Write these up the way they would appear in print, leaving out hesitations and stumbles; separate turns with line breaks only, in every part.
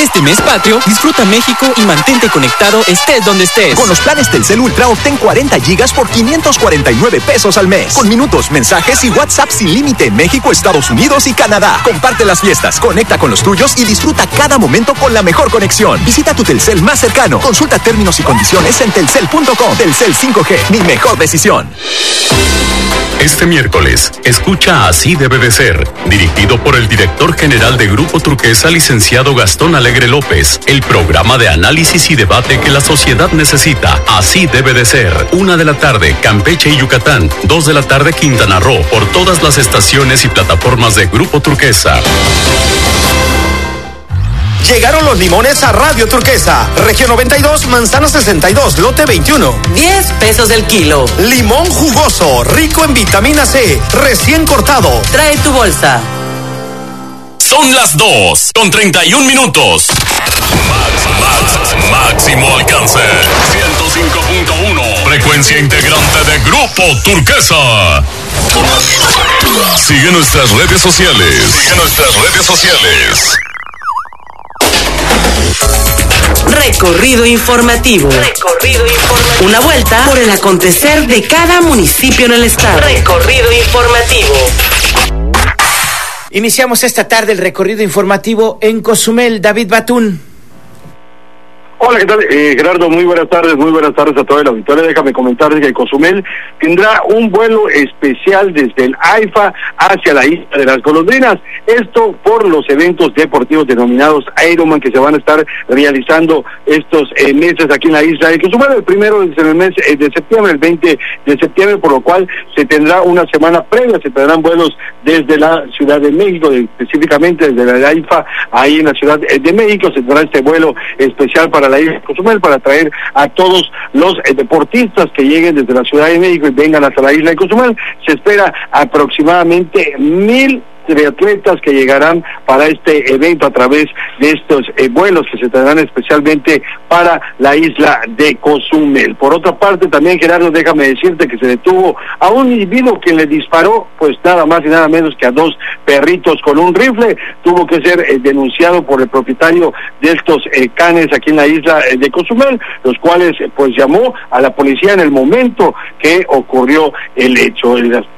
Este mes patrio, disfruta México y mantente conectado estés donde estés.
Con los planes Telcel Ultra obtén 40 gigas por 549 pesos al mes. Con minutos, mensajes y WhatsApp sin límite en México, Estados Unidos y Canadá. Comparte las fiestas, conecta con los tuyos y disfruta cada momento con la mejor conexión. Visita tu Telcel más cercano. Consulta términos y condiciones en telcel.com. Telcel 5G, mi mejor decisión.
Este miércoles, escucha Así debe de ser, dirigido por el director general de Grupo Turquesa, licenciado Gastón Alegre López, el programa de análisis y debate que la sociedad necesita. Así debe de ser. 1 de la tarde, Campeche y Yucatán. 2 de la tarde, Quintana Roo, por todas las estaciones y plataformas de Grupo Turquesa.
Llegaron los limones a Radio Turquesa. Región 92, Manzana 62, lote 21.
10 pesos el kilo.
Limón jugoso, rico en vitamina C, recién cortado.
Trae tu bolsa.
Son las 2:31. Máximo alcance. 105.1. Frecuencia integrante de Grupo Turquesa. Sigue nuestras redes sociales.
Recorrido informativo. Una vuelta por el acontecer de cada municipio en el estado. Recorrido informativo.
Iniciamos esta tarde el recorrido informativo en Cozumel. David Batún.
Hola, ¿qué tal? Gerardo, muy buenas tardes a toda la auditoría. Déjame comentarles que Cozumel tendrá un vuelo especial desde el AIFA hacia la isla de las Golondrinas. Esto por los eventos deportivos denominados Ironman que se van a estar realizando estos meses aquí en la isla de Cozumel. El primero es en el mes de septiembre, el 20 de septiembre, por lo cual se tendrá una semana previa, se tendrán vuelos desde la Ciudad de México, específicamente desde la AIFA, ahí en la Ciudad de México. Se tendrá este vuelo especial para la isla de Cozumel, para traer a todos los deportistas que lleguen desde la Ciudad de México y vengan hasta la isla de Cozumel. Se espera aproximadamente 1,000 triatletas que llegarán para este evento a través de estos vuelos que se tendrán especialmente para la isla de Cozumel. Por otra parte, también, Gerardo, déjame decirte que se detuvo a un individuo que le disparó, pues nada más y nada menos que a 2 perritos con un rifle. Tuvo que ser denunciado por el propietario de estos canes aquí en la isla de Cozumel, los cuales pues llamó a la policía en el momento que ocurrió el hecho.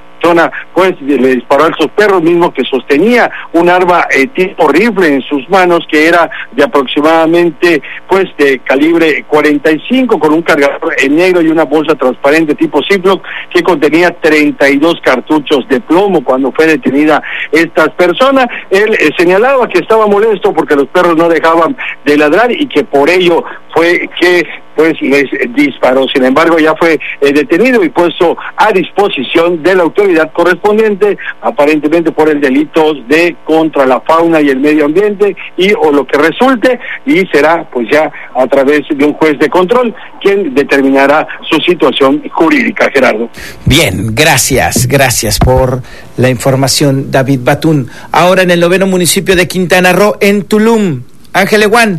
Pues le disparó a esos perros, mismo que sostenía un arma tipo rifle en sus manos, que era de aproximadamente pues de calibre 45, con un cargador en negro y una bolsa transparente tipo Ziploc que contenía 32 cartuchos de plomo. Cuando fue detenida esta persona, él señalaba que estaba molesto porque los perros no dejaban de ladrar y que por ello fue que pues les disparó. Sin embargo, ya fue detenido y puesto a disposición de la autoridad correspondiente, aparentemente por el delito de contra la fauna y el medio ambiente o lo que resulte, y será pues ya a través de un juez de control quien determinará su situación jurídica. Gerardo.
Bien, gracias por la información, David Batún. Ahora en el 9º municipio de Quintana Roo, en Tulum. Ángel Eguán.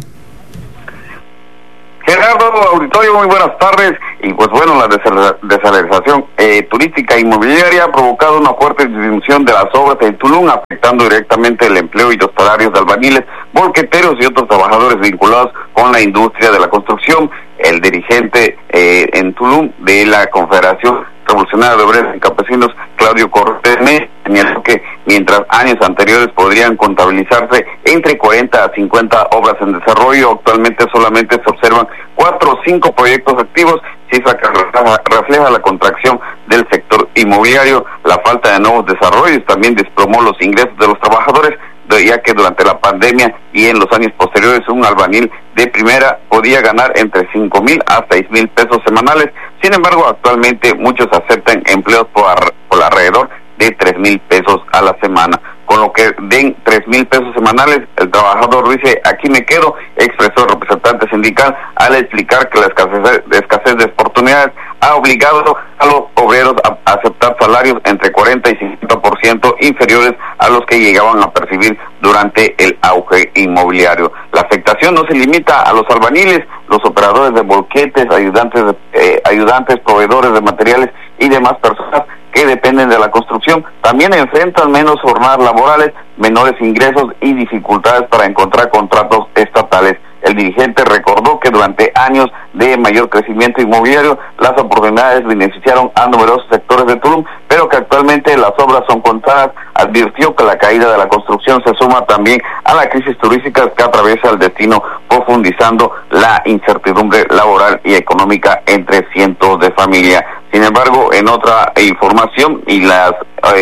Gerardo, auditorio, muy buenas tardes. Y pues bueno, la desalerización turística e inmobiliaria ha provocado una fuerte disminución de las obras en Tulum, afectando directamente el empleo y los salarios de albañiles, bolqueteros y otros trabajadores vinculados con la industria de la construcción. El dirigente en Tulum de la Confederación Revolucionaria de Obreros y Campesinos, Claudio Cortés, señaló que mientras años anteriores podrían contabilizarse entre 40 a 50 obras en desarrollo, actualmente solamente se observan 4 o 5 proyectos activos, cifra que refleja la contracción del sector inmobiliario. La falta de nuevos desarrollos también desplomó los ingresos de los trabajadores, ya que durante la pandemia y en los años posteriores un albañil de primera podía ganar entre 5,000 a 6,000 pesos semanales. Sin embargo, actualmente muchos aceptan empleos por alrededor de 3,000 pesos a la semana. Con lo que den 3,000 pesos semanales, el trabajador dice: aquí me quedo, expresó el representante sindical al explicar que la escasez de oportunidades ha obligado a los obreros a aceptar salarios entre 40 y 50% inferiores a los que llegaban a percibir durante el auge inmobiliario. La afectación no se limita a los albañiles, los operadores de volquetes, ayudantes, proveedores de materiales y demás personas que dependen de la construcción también enfrentan menos jornadas laborales, menores ingresos y dificultades para encontrar contratos estatales. El dirigente recordó que durante años de mayor crecimiento inmobiliario, las oportunidades beneficiaron a numerosos sectores de Tulum, pero que actualmente las obras son contadas. Advirtió que la caída de la construcción se suma también a la crisis turística que atraviesa el destino, profundizando la incertidumbre laboral y económica entre cientos de familias. Sin embargo, en otra información, la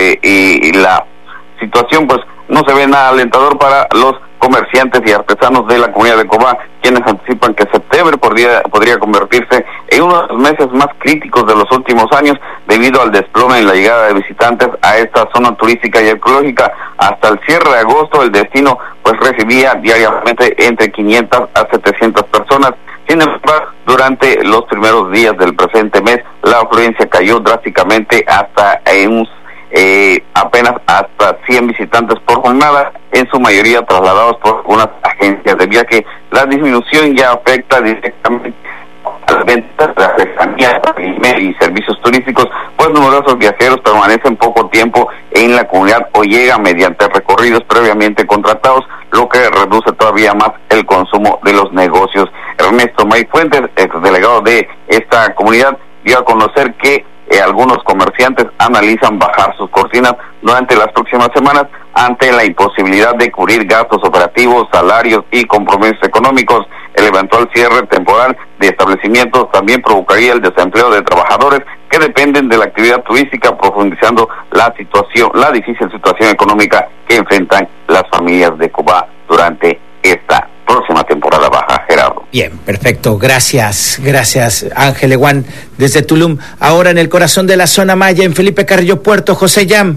situación pues no se ve nada alentador para los comerciantes y artesanos de la comunidad de Cobá, quienes anticipan que septiembre podría convertirse en uno de los meses más críticos de los últimos años debido al desplome en la llegada de visitantes a esta zona turística y ecológica. Hasta el cierre de agosto, el destino pues recibía diariamente entre 500 a 700 personas. Sin embargo, durante los primeros días del presente mes, la afluencia cayó drásticamente hasta apenas hasta 100 visitantes por jornada, en su mayoría trasladados por algunas agencias de viaje. La disminución ya afecta directamente a las ventas de artesanía y servicios turísticos, pues numerosos viajeros permanecen poco tiempo en la comunidad o llegan mediante recorridos previamente contratados, lo que reduce todavía más el consumo de los negocios. Ernesto May Fuentes, exdelegado de esta comunidad, dio a conocer que algunos comerciantes analizan bajar sus cortinas durante las próximas semanas ante la imposibilidad de cubrir gastos operativos, salarios y compromisos económicos. El eventual cierre temporal de establecimientos también provocaría el desempleo de trabajadores que dependen de la actividad turística, profundizando la difícil situación económica que enfrentan las familias de Cobá durante esta próxima temporada baja. Gerardo.
Bien, perfecto, gracias Ángel Eguán desde Tulum. Ahora en el corazón de la zona maya, en Felipe Carrillo Puerto, José Yam.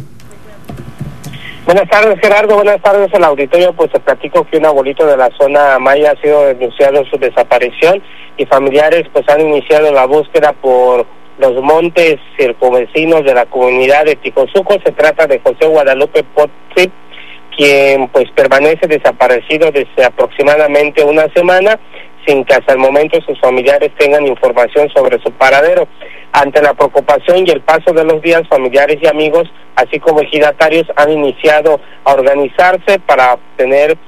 Buenas tardes, Gerardo, buenas tardes al auditorio. Pues te platico que un abuelito de la zona maya ha sido denunciado su desaparición y familiares pues han iniciado la búsqueda por los montes circunvecinos de la comunidad de Ticosuco. Se trata de José Guadalupe Potzip, quien pues permanece desaparecido desde aproximadamente una semana, sin que hasta el momento sus familiares tengan información sobre su paradero. Ante la preocupación y el paso de los días, familiares y amigos, así como ejidatarios, han iniciado a organizarse para tener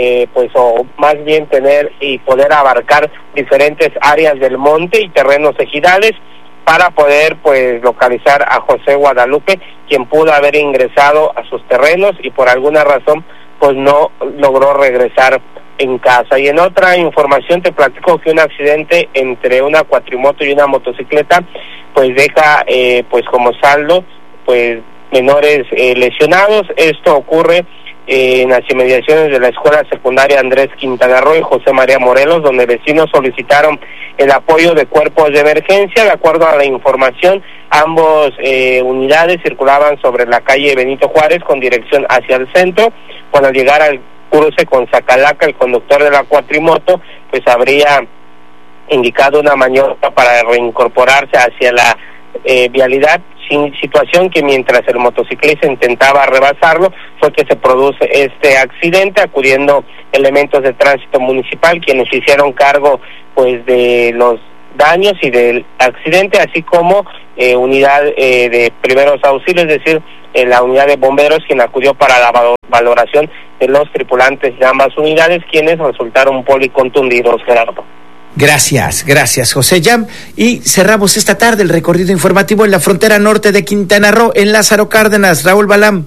o más bien tener y poder abarcar diferentes áreas del monte y terrenos ejidales para poder pues localizar a José Guadalupe, quien pudo haber ingresado a sus terrenos y por alguna razón pues no logró regresar en casa. Y en otra información te platico que un accidente entre una cuatrimoto y una motocicleta pues deja pues como saldo pues menores lesionados. Esto ocurre en las inmediaciones de la escuela secundaria Andrés Quintana Roo y José María Morelos, donde vecinos solicitaron el apoyo de cuerpos de emergencia. De acuerdo a la información, ambos unidades circulaban sobre la calle Benito Juárez con dirección hacia el centro. Cuando al llegar al cruce con Zacalaca, el conductor de la cuatrimoto pues habría indicado una maniobra para reincorporarse hacia la vialidad, situación que mientras el motociclista intentaba rebasarlo fue que se produce este accidente, acudiendo elementos de tránsito municipal, quienes hicieron cargo pues de los daños y del accidente, así como unidad de primeros auxilios, es decir, la unidad de bomberos, quien acudió para la valoración de los tripulantes de ambas unidades, quienes resultaron policontundidos, Gerardo.
Gracias, José Yam. Y cerramos esta tarde el recorrido informativo en la frontera norte de Quintana Roo, en Lázaro Cárdenas. Raúl Balam.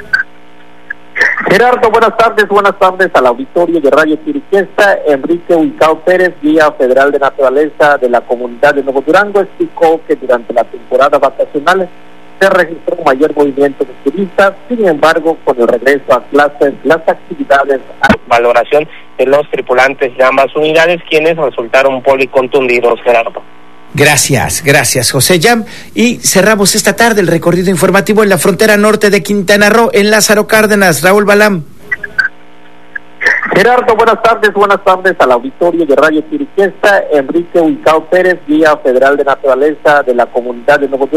Gerardo, buenas tardes al auditorio de Radio Turquesa. Enrique Huicao Pérez, guía federal de naturaleza de la comunidad de Nuevo Durango, explicó que durante la temporada vacacional se registró un mayor movimiento de turistas. Sin embargo, con el regreso a clases, las actividades
valoración de los tripulantes de ambas unidades, quienes resultaron policontundidos, Gerardo.
Gracias, José Yam. Y cerramos esta tarde el recorrido informativo en la frontera norte de Quintana Roo, en Lázaro Cárdenas. Raúl Balam.
Gerardo, buenas tardes al auditorio de Radio Turquesa. Enrique Huicao Pérez, guía federal de naturaleza de la comunidad de Nuevo Durango.